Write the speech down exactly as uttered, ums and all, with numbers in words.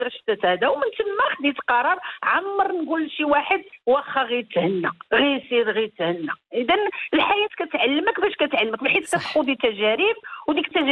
تقدر شتات هذا. ومن تما خديت قرار عمر نقول لشي واحد واخا غير تهنى، غير سير غير تهنى. اذا الحياه كتعلمك باش كتعلمك، حيت كتخوضي تجارب وديك التجارب